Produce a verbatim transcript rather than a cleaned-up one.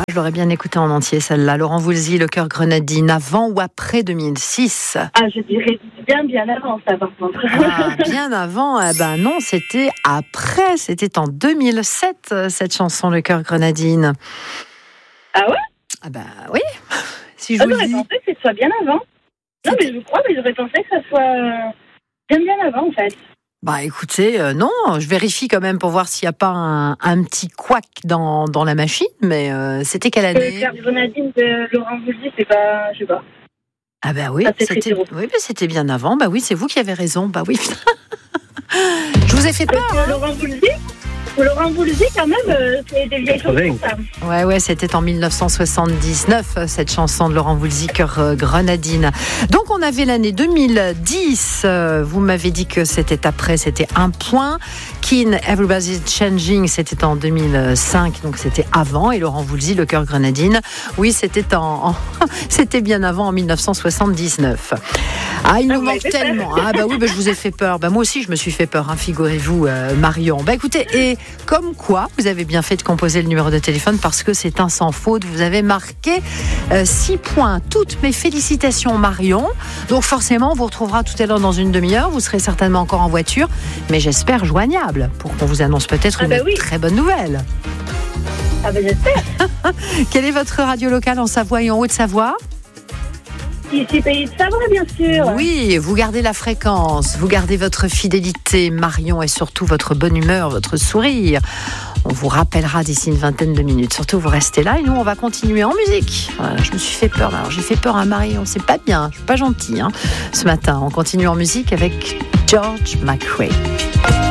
Je l'aurais bien écouté en entier, celle-là. Laurent Voulzy, Le Cœur Grenadine, avant ou après deux mille six? Ah, je dirais bien, bien avant, ça, par contre. Ah, bien avant, eh ben non, c'était après. C'était en deux mille sept, cette chanson, Le Cœur Grenadine. Ah ouais? Ah ben oui, si je ah, vous le j'aurais dis. pensé que ce soit bien avant. Non, mais je crois, mais j'aurais pensé que ça soit bien, bien avant, en fait. Bah écoutez, euh, non, je vérifie quand même pour voir s'il n'y a pas un, un petit couac dans, dans la machine, mais euh, c'était quelle année? Le Cœur Grenadine de Laurent Voulzy, c'est pas, je sais pas. Ah bah oui, Ça, c'est c'était, très oui, mais c'était bien avant. Bah oui, c'est vous qui avez raison. Bah oui. Je vous ai fait peur. Parce que Laurent Voulzy, Laurent Voulzy, quand même, euh, c'est des vieilles chansons, ça. Ouais, ouais, c'était en dix-neuf cent soixante-dix-neuf, cette chanson de Laurent Voulzy, Cœur Grenadine. Donc, on avait l'année deux mille dix. Euh, vous m'avez dit que c'était après, c'était un point. Keane, Everybody's Changing, c'était en deux mille cinq, donc c'était avant. Et Laurent Voulzy, Le Cœur Grenadine, oui, c'était en, en c'était bien avant, en dix-neuf cent soixante-dix-neuf. Ah, il nous manque tellement. Ah, bah oui, bah, je vous ai fait peur. Bah, moi aussi, je me suis fait peur, hein, figurez-vous, euh, Marion. Bah, écoutez, et comme quoi, vous avez bien fait de composer le numéro de téléphone parce que c'est un sans faute. Vous avez marqué euh, six points. Toutes mes félicitations, Marion. Donc, forcément, on vous retrouvera tout à l'heure dans une demi-heure. Vous serez certainement encore en voiture, mais j'espère joignable pour qu'on vous annonce peut-être Ah une bah oui. très bonne nouvelle. Ah ben j'espère. Quelle est votre radio locale en Savoie et en Haute-Savoie? Ici, Pays de Savoie, bien sûr. Oui, vous gardez la fréquence, vous gardez votre fidélité, Marion, et surtout votre bonne humeur, votre sourire. On vous rappellera d'ici une vingtaine de minutes. Surtout, vous restez là et nous, on va continuer en musique. Voilà, je me suis fait peur. Alors, j'ai fait peur à Marion. C'est pas bien, je suis pas gentille hein, ce matin. On continue en musique avec George McRae.